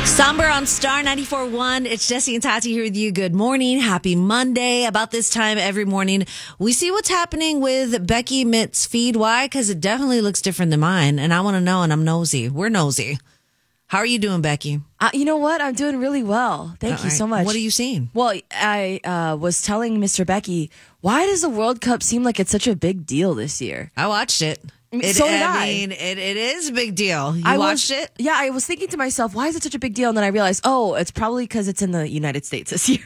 Somber on Star 94.1. It's Jesse and Tati here with you. Good morning. Happy Monday. About this time every morning, we see what's happening with Becky Mitt's feed. Why? Because it definitely looks different than mine. And I want to know, and I'm nosy. We're nosy. How are you doing, Becky? You know what? I'm doing really well. Thank you so much. What are you seeing? Well, I was telling Mr. Becky, why does the World Cup seem like it's such a big deal this year? I watched it. So did I. I mean, it is a big deal. You watched it? Yeah, I was thinking to myself, why is it such a big deal? And then I realized, it's probably because it's in the United States this year.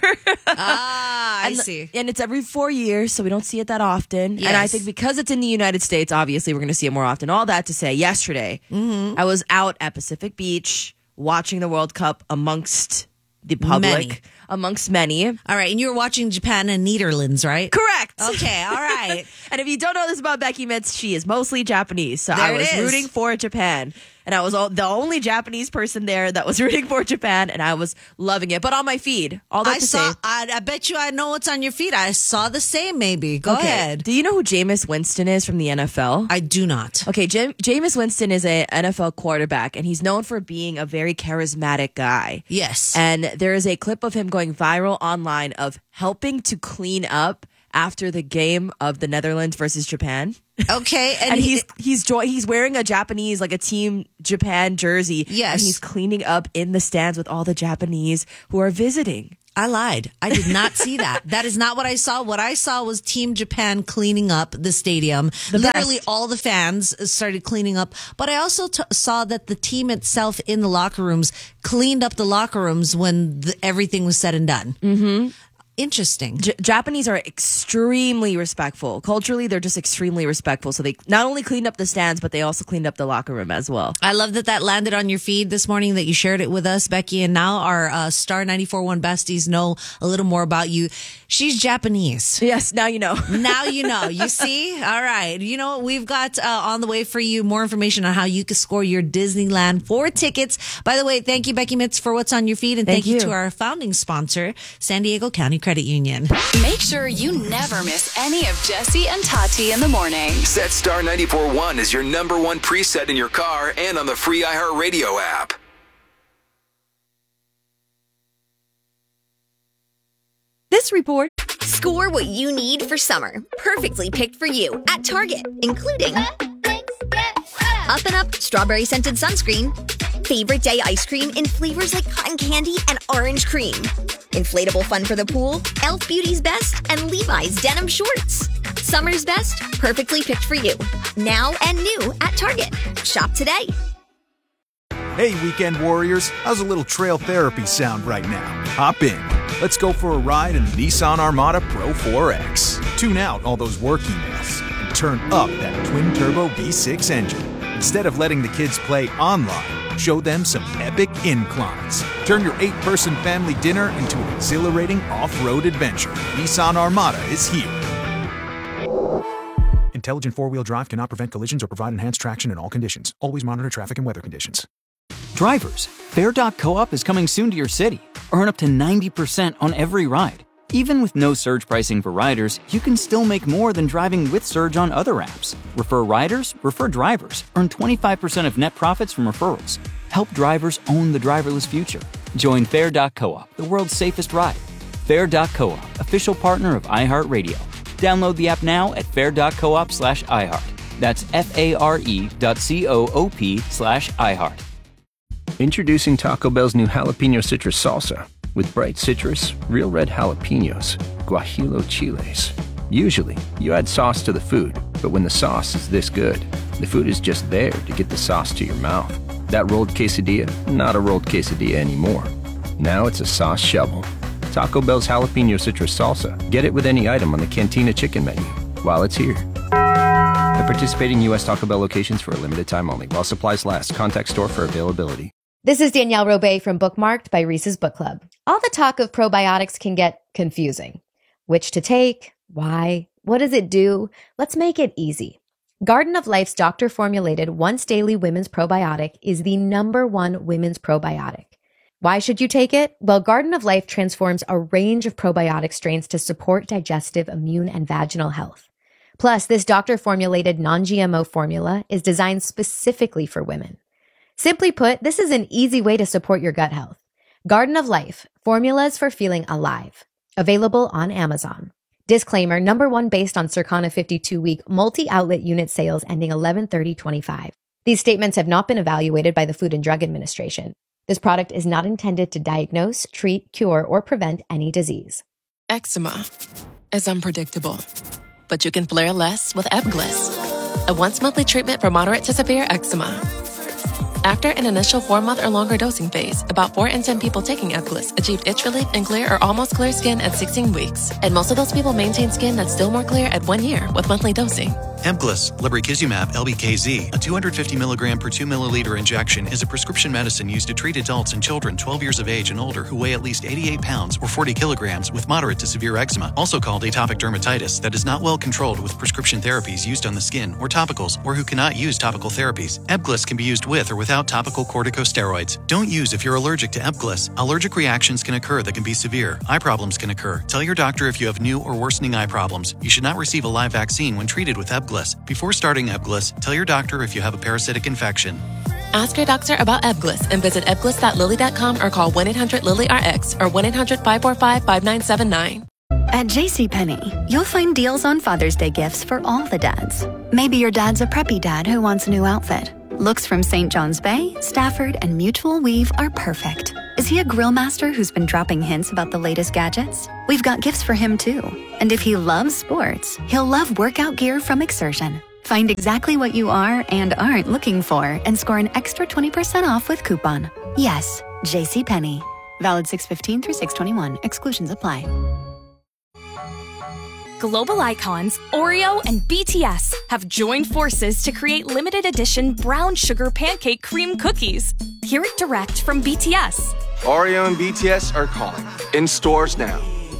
I see. And it's every 4 years, so we don't see it that often. Yes. And I think because it's in the United States, obviously we're going to see it more often. All that to say, yesterday, I was out at Pacific Beach watching the World Cup amongst the public. Amongst many. All right, and you were watching Japan and Netherlands, right? Correct. Okay, all right. And if you don't know this about Becky Mitz, she is mostly Japanese. So There I it was is. rooting for Japan. And I was the only Japanese person there that was rooting for Japan. And I was loving it. But on my feed, all that to say. I bet you I know what's on your feed. I saw the same, maybe. Go ahead. Do you know who Jameis Winston is from the NFL? I do not. Okay, Jameis Winston is an NFL quarterback, and he's known for being a very charismatic guy. Yes. And there is a clip of him going viral online of helping to clean up after the game of the Netherlands versus Japan. Okay, And he's wearing a Japanese, like a Team Japan jersey. Yes. And he's cleaning up in the stands with all the Japanese who are visiting. I lied. I did not see that. That is not what I saw. What I saw was Team Japan cleaning up the stadium. Literally all the fans started cleaning up. But I also saw that the team itself in the locker rooms cleaned up the locker rooms when everything was said and done. Mm-hmm. Interesting. Japanese are extremely respectful. Culturally, they're just extremely respectful. So they not only cleaned up the stands, but they also cleaned up the locker room as well. I love that landed on your feed this morning, that you shared it with us, Becky. And now our Star 94.1 besties know a little more about you. She's Japanese. Yes, now you know. Now you know. You see? All right. You know what? We've got on the way for you more information on how you can score your Disneyland 4 tickets. By the way, thank you, Becky Mitz, for what's on your feed. And thank you to our founding sponsor, San Diego County Credit Union. Make sure you never miss any of Jesse and Tati in the morning. Set Star 94.1 as your number one preset in your car and on the free iHeartRadio app. This report. Score what you need for summer. Perfectly picked for you at Target, including Up and Up strawberry scented sunscreen, favorite day ice cream in flavors like cotton candy and orange cream, inflatable fun for the pool, Elf Beauty's Best, and Levi's denim shorts. Summer's best, perfectly picked for you. Now and new at Target. Shop today. Hey, weekend warriors, how's a little trail therapy sound right now? Hop in. Let's go for a ride in the Nissan Armada Pro 4X. Tune out all those work emails and turn up that twin-turbo V6 engine. Instead of letting the kids play online, show them some epic inclines. Turn your 8-person family dinner into an exhilarating off-road adventure. Nissan Armada is here. Intelligent four-wheel drive cannot prevent collisions or provide enhanced traction in all conditions. Always monitor traffic and weather conditions. Drivers, Fair.coop is coming soon to your city. Earn up to 90% on every ride. Even with no surge pricing for riders, you can still make more than driving with Surge on other apps. Refer riders, refer drivers. Earn 25% of net profits from referrals. Help drivers own the driverless future. Join Fair.coop, the world's safest ride. Fair.coop, official partner of iHeartRadio. Download the app now at fair.coop/iHeart. That's FARE.coop/iHeart. Introducing Taco Bell's new jalapeno citrus salsa with bright citrus, real red jalapenos, guajillo chiles. Usually, you add sauce to the food, but when the sauce is this good, the food is just there to get the sauce to your mouth. That rolled quesadilla, not a rolled quesadilla anymore. Now it's a sauce shovel. Taco Bell's jalapeno citrus salsa. Get it with any item on the Cantina chicken menu while it's here. At participating U.S. Taco Bell locations for a limited time only. While supplies last. Contact store for availability. This is Danielle Robay from Bookmarked by Reese's Book Club. All the talk of probiotics can get confusing. Which to take? Why? What does it do? Let's make it easy. Garden of Life's doctor-formulated once-daily women's probiotic is the #1 women's probiotic. Why should you take it? Well, Garden of Life transforms a range of probiotic strains to support digestive, immune, and vaginal health. Plus, this doctor-formulated non-GMO formula is designed specifically for women. Simply put, this is an easy way to support your gut health. Garden of Life, formulas for feeling alive. Available on Amazon. Disclaimer, number one based on Circana 52-week multi-outlet unit sales ending 11/30/25. These statements have not been evaluated by the Food and Drug Administration. This product is not intended to diagnose, treat, cure, or prevent any disease. Eczema is unpredictable, but you can flare less with Ebglyss, a once-monthly treatment for moderate to severe eczema. After an initial 4-month or longer dosing phase, about 4 in 10 people taking Ebglyss achieved itch relief and clear or almost clear skin at 16 weeks. And most of those people maintain skin that's still more clear at 1 year with monthly dosing. Ebglyss, lebrikizumab LBKZ, a 250 milligram per 2 milliliter injection, is a prescription medicine used to treat adults and children 12 years of age and older who weigh at least 88 pounds or 40 kilograms with moderate to severe eczema, also called atopic dermatitis, that is not well controlled with prescription therapies used on the skin or topicals, or who cannot use topical therapies. Ebglyss can be used with or without topical corticosteroids. Don't use if you're allergic to Ebglyss. Allergic reactions can occur that can be severe. Eye problems can occur. Tell your doctor if you have new or worsening eye problems. You should not receive a live vaccine when treated with Ebglyss. Before starting Ebglyss, tell your doctor if you have a parasitic infection. Ask your doctor about Ebglyss and visit ebglyss.lilly.com or call 1-800-LILY-RX or 1-800-545-5979. At JCPenney, you'll find deals on Father's Day gifts for all the dads. Maybe your dad's a preppy dad who wants a new outfit. Looks from St. John's Bay, Stafford, and Mutual Weave are perfect. Is he a grill master who's been dropping hints about the latest gadgets? We've got gifts for him too. And if he loves sports, he'll love workout gear from Exertion. Find exactly what you are and aren't looking for and score an extra 20% off with coupon. Yes, JCPenney. Valid 6/15 through 6/21. Exclusions apply. Global icons Oreo and BTS have joined forces to create limited edition brown sugar pancake cream cookies. Hear it direct from BTS. Oreo and BTS are calling. In stores now.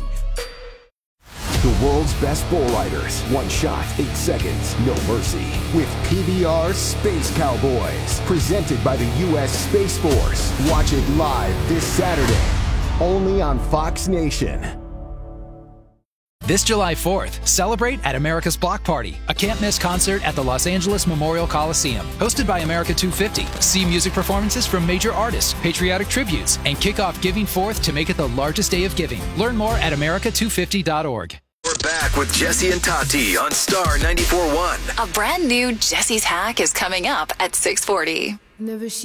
The world's best bull riders. One shot, 8 seconds, no mercy. With PBR Space Cowboys. Presented by the U.S. Space Force. Watch it live this Saturday. Only on Fox Nation. This July 4th, celebrate at America's Block Party, a can't-miss concert at the Los Angeles Memorial Coliseum. Hosted by America 250. See music performances from major artists, patriotic tributes, and kick off Giving Forth to make it the largest day of giving. Learn more at america250.org. We're back with Jesse and Tati on Star 94.1. A brand new Jesse's Hack is coming up at 6:40. Never